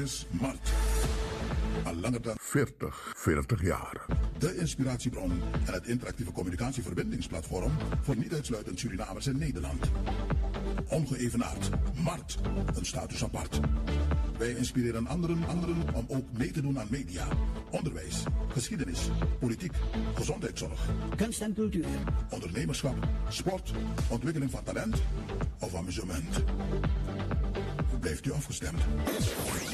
is Mart. Al langer dan 40 jaar. de inspiratiebron en het interactieve communicatieverbindingsplatform voor niet uitsluitend Surinamers in Nederland. Ongeëvenaard. Mart. Een status apart. Wij inspireren anderen om ook mee te doen aan media, onderwijs, geschiedenis, politiek, gezondheidszorg, kunst en cultuur, ondernemerschap, sport, ontwikkeling van talent of amusement. Blijft u afgestemd?